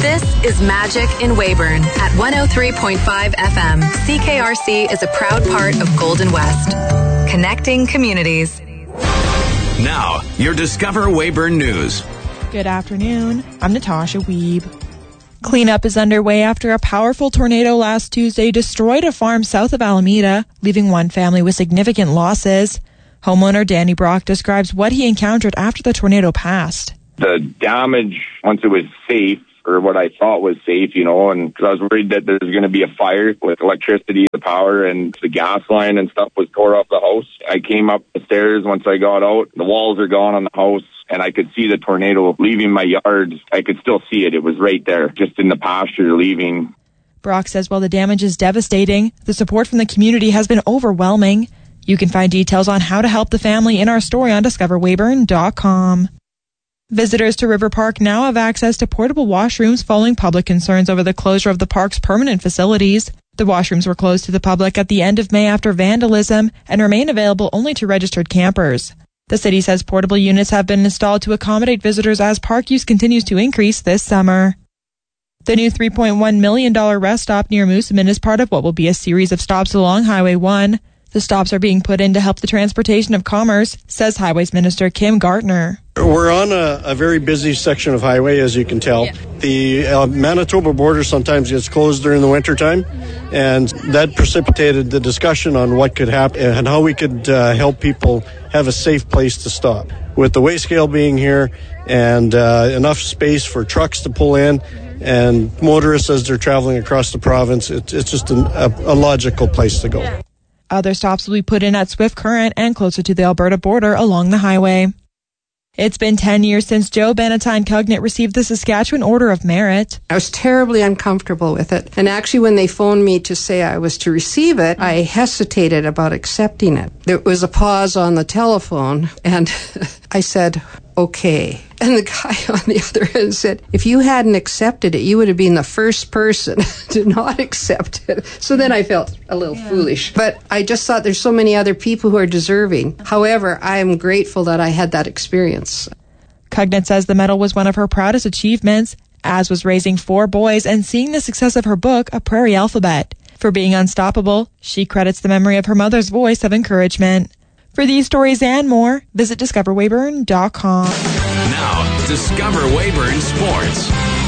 This is Magic in Weyburn at 103.5 FM. CKRC is a proud part of Golden West. Connecting communities. Now, your Discover Weyburn News. Good afternoon. I'm Natasha Wiebe. Cleanup is underway after a powerful tornado last Tuesday destroyed a farm south of Alameda, leaving one family with significant losses. Homeowner Danny Brock describes what he encountered after the tornado passed. The damage, once it was safe, or what I thought was safe, and because I was worried that there's going to be a fire with electricity, the power, and the gas line and stuff was tore off the house. I came up the stairs once I got out. The walls are gone on the house, and I could see the tornado leaving my yard. I could still see it. It was right there, just in the pasture leaving. Brock says while the damage is devastating, the support from the community has been overwhelming. You can find details on how to help the family in our story on discoverweyburn.com. Visitors to River Park now have access to portable washrooms following public concerns over the closure of the park's permanent facilities. The washrooms were closed to the public at the end of May after vandalism and remain available only to registered campers. The city says portable units have been installed to accommodate visitors as park use continues to increase this summer. The new $3.1 million rest stop near Moosomin is part of what will be a series of stops along Highway 1. The stops are being put in to help the transportation of commerce, says Highways Minister Kim Gartner. We're on a very busy section of highway, as you can tell. Yeah. The Manitoba border sometimes gets closed during the wintertime, and that precipitated the discussion on what could happen and how we could help people have a safe place to stop. With the weigh scale being here and enough space for trucks to pull in and motorists as they're traveling across the province, it's just a logical place to go. Other stops will be put in at Swift Current and closer to the Alberta border along the highway. It's been 10 years since Joe Bannatyne Cognate received the Saskatchewan Order of Merit. I was terribly uncomfortable with it. And actually, when they phoned me to say I was to receive it, I hesitated about accepting it. There was a pause on the telephone, and I said, okay. And the guy on the other end said, if you hadn't accepted it, you would have been the first person to not accept it. So then I felt a little foolish. But I just thought there's so many other people who are deserving. However, I am grateful that I had that experience. Cognate says the medal was one of her proudest achievements, as was raising 4 boys and seeing the success of her book, A Prairie Alphabet. For being unstoppable, she credits the memory of her mother's voice of encouragement. For these stories and more, visit discoverweyburn.com. Now, Discover Weyburn Sports.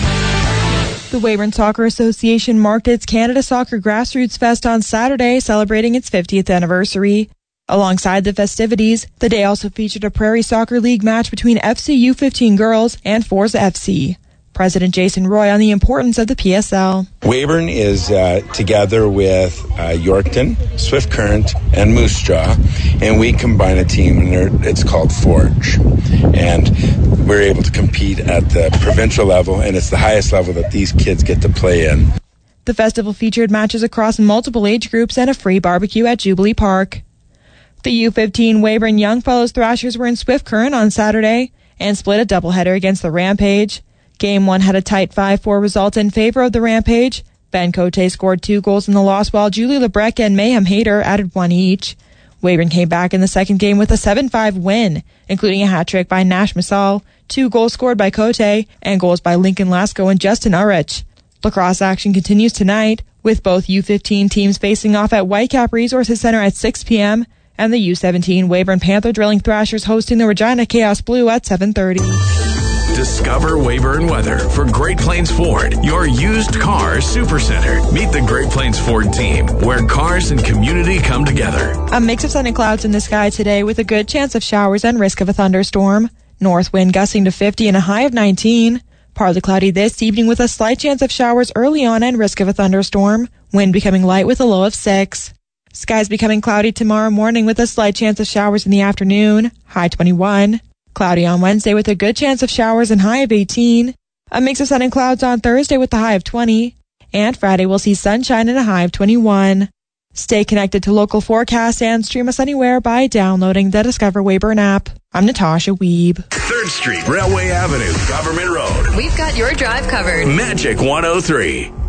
The Weyburn Soccer Association marked its Canada Soccer Grassroots Fest on Saturday, celebrating its 50th anniversary. Alongside the festivities, the day also featured a Prairie Soccer League match between FC U15 girls and Forza FC. President Jason Roy on the importance of the PSL. Weyburn is together with Yorkton, Swift Current, and Moose Jaw, and we combine a team, and it's called Forge. And we're able to compete at the provincial level, and it's the highest level that these kids get to play in. The festival featured matches across multiple age groups and a free barbecue at Jubilee Park. The U15 Weyburn Young Fellows Thrashers were in Swift Current on Saturday and split a doubleheader against the Rampage. Game 1 had a tight 5-4 result in favor of the Rampage. Ben Cote scored 2 goals in the loss, while Julie Lebrecq and Mayhem Hayter added 1 each. Weyburn came back in the second game with a 7-5 win, including a hat-trick by Nash Masal, 2 goals scored by Cote, and goals by Lincoln Lasco and Justin Urich. Lacrosse action continues tonight, with both U15 teams facing off at Whitecap Resources Center at 6 p.m., and the U17 Weyburn Panther Drilling Thrashers hosting the Regina Chaos Blue at 7:30. Discover Weyburn weather for Great Plains Ford, your used car supercenter. Meet the Great Plains Ford team, where cars and community come together. A mix of sun and clouds in the sky today with a good chance of showers and risk of a thunderstorm. North wind gusting to 50 and a high of 19. Partly cloudy this evening with a slight chance of showers early on and risk of a thunderstorm. Wind becoming light with a low of 6. Skies becoming cloudy tomorrow morning with a slight chance of showers in the afternoon. High 21. Cloudy on Wednesday with a good chance of showers and high of 18. A mix of sun and clouds on Thursday with a high of 20. And Friday we'll see sunshine and a high of 21. Stay connected to local forecasts and stream us anywhere by downloading the Discover Weyburn app. I'm Natasha Wiebe. 3rd Street, Railway Avenue, Government Road. We've got your drive covered. Magic 103.